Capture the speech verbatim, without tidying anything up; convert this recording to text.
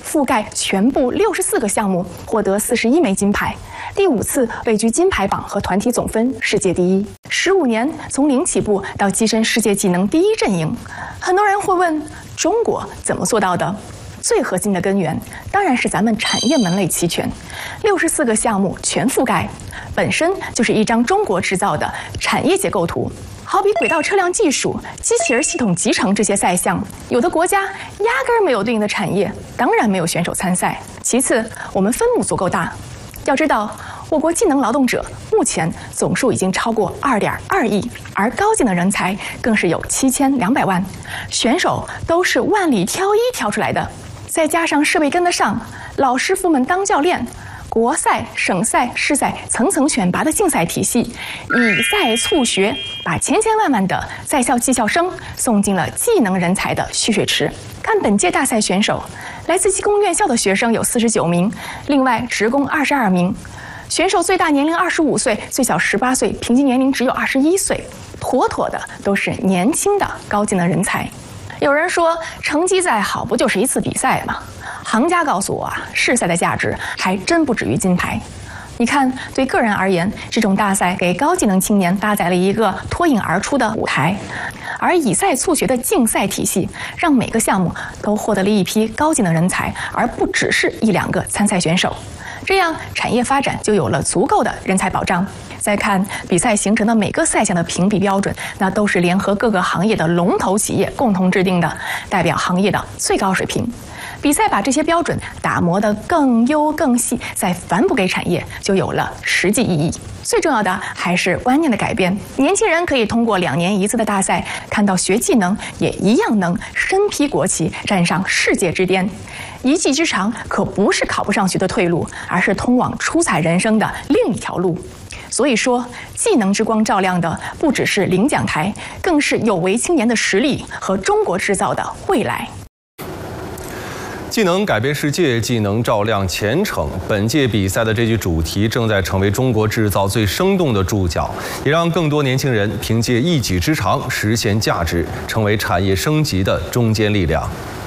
覆盖全部六十四个项目，获得四十一枚金牌，第五次位居金牌榜和团体总分世界第一。十五年从零起步到跻身世界技能第一阵营，很多人会问，中国怎么做到的？最核心的根源当然是咱们产业门类齐全，六十四个项目全覆盖，本身就是一张中国制造的产业结构图。好比轨道车辆技术、机器人系统集成这些赛项，有的国家压根儿没有对应的产业，当然没有选手参赛。其次，我们分母足够大，要知道，我国技能劳动者目前总数已经超过二点二亿，而高技能人才更是有七千两百万，选手都是万里挑一挑出来的。再加上设备跟得上，老师傅们当教练，国赛、省赛、市赛层层选拔的竞赛体系，以赛促学，把千千万万的在校技校生送进了技能人才的蓄水池。看本届大赛选手，来自技工院校的学生有四十九名，另外职工二十二名。选手最大年龄二十五岁，最小十八岁，平均年龄只有二十一岁，妥妥的都是年轻的高技能人才。有人说，成绩再好，不就是一次比赛吗？行家告诉我啊，市赛的价值还真不止于金牌。你看，对个人而言，这种大赛给高技能青年搭载了一个脱颖而出的舞台，而以赛促学的竞赛体系，让每个项目都获得了一批高技能人才，而不只是一两个参赛选手。这样，产业发展就有了足够的人才保障。再看比赛形成的每个赛项的评比标准，那都是联合各个行业的龙头企业共同制定的，代表行业的最高水平。比赛把这些标准打磨得更优更细，再反哺给产业，就有了实际意义。最重要的还是观念的改变，年轻人可以通过两年一次的大赛，看到学技能也一样能身披国旗，站上世界之巅。一技之长可不是考不上学的退路，而是通往出彩人生的另一条路。所以说，技能之光照亮的不只是领奖台，更是有为青年的实力和中国制造的未来。 技能改变世界，技能照亮前程。本届比赛的这句主题正在成为中国制造最生动的注脚，也让更多年轻人凭借一己之长实现价值，成为产业升级的中坚力量。